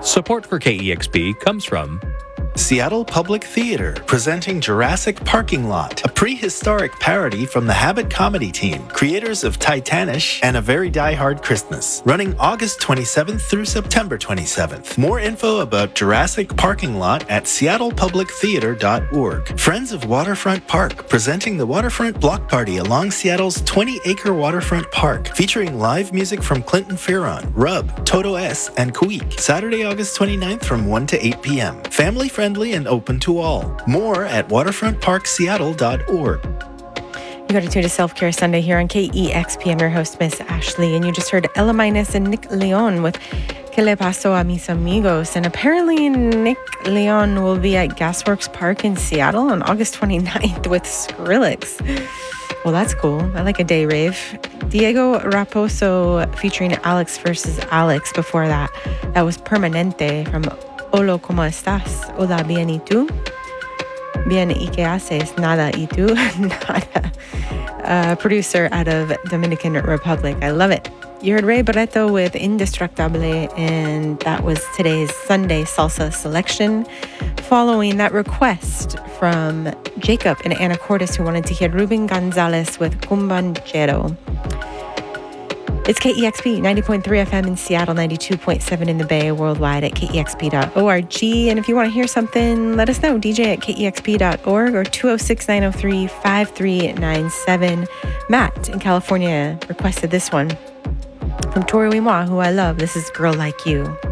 Support for KEXP comes from Seattle Public Theater, presenting Jurassic Parking Lot, a prehistoric parody from the Habit comedy team, creators of Titanish and A Very Die Hard Christmas, running August 27th through September 27th. More info about Jurassic Parking Lot at seattlepublictheater.org. Friends of Waterfront Park, presenting the Waterfront Block Party along Seattle's 20-acre waterfront park, featuring live music from Clinton Fearon, Rub, Toto S, and Kuik. Saturday, August 29th from 1 to 8 p.m. Family-friendly and open to all. More at waterfrontparkseattle.org. You got to tune to Self-Care Sunday here on KEXP. I'm your host, Miss Ashley, and you just heard Ella Minus and Nick Leon with Que Le Paso a Mis Amigos. And apparently Nick Leon will be at Gasworks Park in Seattle on August 29th with Skrillex. Well, that's cool. I like a day rave. Diego Raposo featuring Alex versus Alex before that. That was Permanente from Hola, ¿cómo estás? Hola, bien, ¿y tú? Bien, ¿y qué haces? Nada, ¿y tú? Nada. Producer out of Dominican Republic. I love it. You heard Ray Barreto with Indestructible, and that was today's Sunday Salsa selection, following that request from Jacob and Anna Cordes, who wanted to hear Ruben Gonzalez with Cumbanchero. It's KEXP 90.3 FM in Seattle, 92.7 in the Bay, worldwide at kexp.org. And if you want to hear something, let us know. DJ at kexp.org or 206-903-5397. Matt in California requested this one from Tori Wimois, who I love. This is Girl Like You.